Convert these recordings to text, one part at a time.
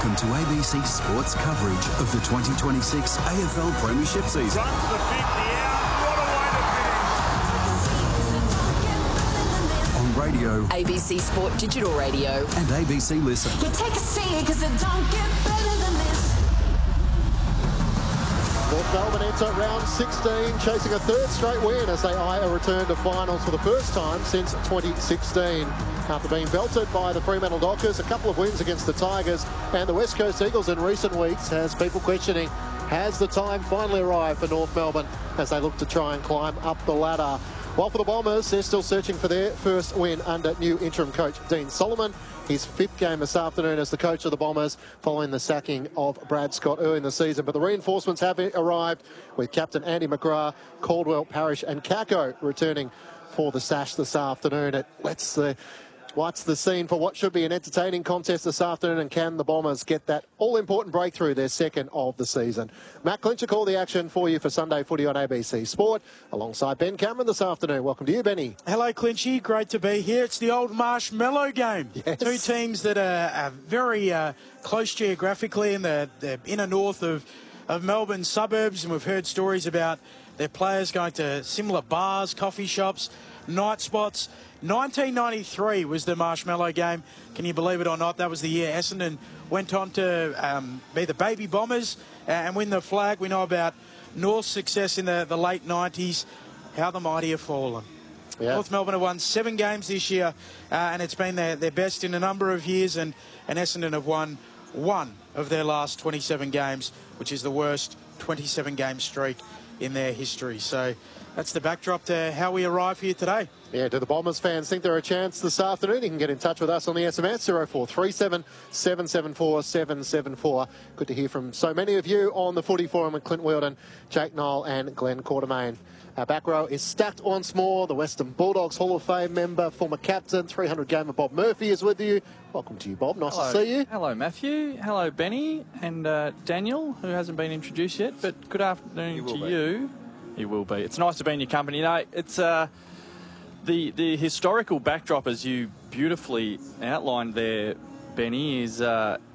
Welcome to ABC Sports coverage of the 2026 AFL Premiership season. Runs the 50 out. What a way to finish. On radio, ABC Sport Digital Radio, and ABC Listen. You take a seat because it don't get better than this. North Melbourne enter round 16, chasing a third straight win as they eye a return to finals for the first time since 2016. After being belted by the Fremantle Dockers, a couple of wins against the Tigers and the West Coast Eagles in recent weeks has people questioning, has the time finally arrived for North Melbourne as they look to try and climb up the ladder? While for the Bombers, they're still searching for their first win under new interim coach Dean Solomon. His fifth game this afternoon as the coach of the Bombers following the sacking of Brad Scott early in the season. But the reinforcements have arrived with captain Andy McGrath, Caldwell, Parrish and Kako returning for the Sash this afternoon. It lets what's the scene for what should be an entertaining contest this afternoon, and can the Bombers get that all-important breakthrough, their second of the season? Matt Clincher called the action for you for Sunday Footy on ABC Sport, alongside Ben Cameron this afternoon. Welcome to you, Benny. Hello, Clinchy. Great to be here. It's the old Marshmallow game. Yes. Two teams that are very close geographically in the inner north of Melbourne suburbs, and we've heard stories about their players going to similar bars, coffee shops, night spots. 1993 was the Marshmallow game. Can you believe it or not? That was the year Essendon went on to be the Baby Bombers and win the flag. We know about North's success in the late 90s. How the mighty have fallen. Yeah. North Melbourne have won 7 games this year, and it's been their best in a number of years, and Essendon have won 1 of their last 27 games, which is the worst 27-game streak in their history. So that's the backdrop to how we arrive here today. Yeah, do the Bombers fans think they're a chance this afternoon? You can get in touch with us on the SMS 0437 774 774. Good to hear from so many of you on the Footy Forum with Clint Wheeldon, Jake Knoll and Glenn Quartermain. Our back row is stacked once more. The Western Bulldogs Hall of Fame member, former captain, 300-gamer Bob Murphy is with you. Welcome to you, Bob. Nice to see you. Hello, Matthew. Hello, Benny and Daniel, who hasn't been introduced yet, but good afternoon to you. You will be. It's nice to be in your company. You know, it's the historical backdrop, as you beautifully outlined there, Benny, is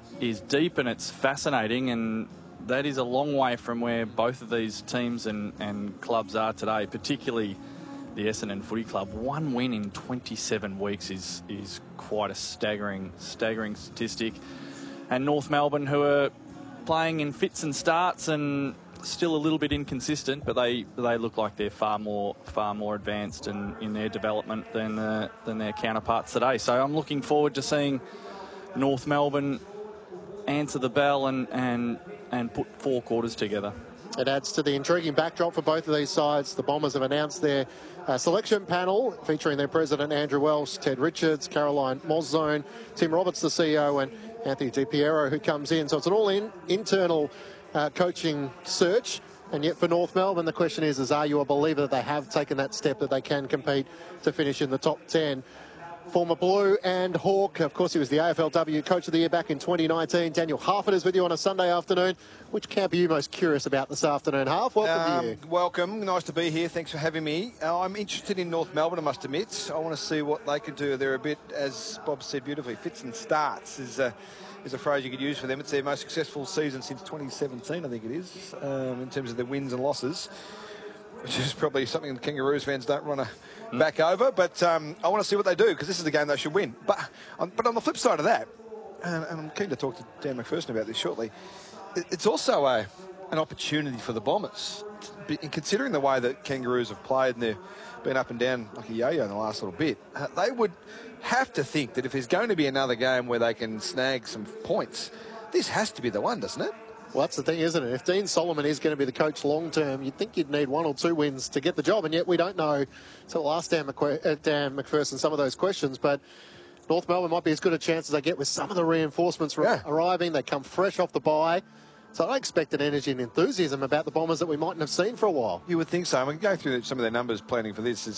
deep and it's fascinating, and that is a long way from where both of these teams and clubs are today, particularly the Essendon Footy Club. 1 win in 27 weeks is quite a staggering statistic. And North Melbourne, who are playing in fits and starts and still a little bit inconsistent, but they look like they're far more advanced in their development than their counterparts today. So I'm looking forward to seeing North Melbourne answer the bell and put 4 quarters together. It adds to the intriguing backdrop for both of these sides. The Bombers have announced their selection panel featuring their president Andrew Welsh, Ted Richards, Caroline Moszone, Tim Roberts, the CEO, and Anthony Di Piero, who comes in. So it's an all-internal coaching search. And yet for North Melbourne, the question is are you a believer that they have taken that step, that they can compete to finish in the top 10? Former Blue and Hawk, of course, he was the AFLW Coach of the Year back in 2019. Daniel Harford is with you on a Sunday afternoon. Which camp are you most curious about this afternoon, Harf? Welcome to you. Welcome. Nice to be here. Thanks for having me. I'm interested in North Melbourne, I must admit. I want to see what they could do. They're a bit, as Bob said beautifully, fits and starts is a phrase you could use for them. It's their most successful season since 2017, I think it is, in terms of their wins and losses, which is probably something the Kangaroos fans don't want to back over. But I want to see what they do, because this is the game they should win. But on the flip side of that, and I'm keen to talk to Dan McPherson about this shortly, it's also an opportunity for the Bombers. In considering the way that Kangaroos have played, and they've been up and down like a yo-yo in the last little bit, they would have to think that if there's going to be another game where they can snag some points, this has to be the one, doesn't it? Well, that's the thing, isn't it? If Dean Solomon is going to be the coach long-term, you'd think you'd need 1 or 2 wins to get the job, and yet we don't know. So we'll ask Dan McPherson some of those questions, but North Melbourne might be as good a chance as they get with some of the reinforcements arriving. They come fresh off the bye. So I expect an energy and enthusiasm about the Bombers that we mightn't have seen for a while. You would think so. We can go through some of their numbers planning for this.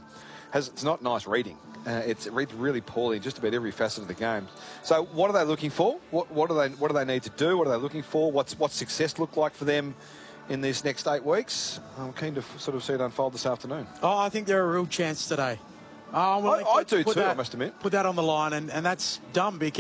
It's not nice reading. It reads really poorly just about every facet of the game. So what are they looking for? What do they need to do? What are they looking for? What's success look like for them in these next 8 weeks? I'm keen to sort of see it unfold this afternoon. Oh, I think they're a real chance today. I do too, I must admit. Put that on the line, and that's dumb because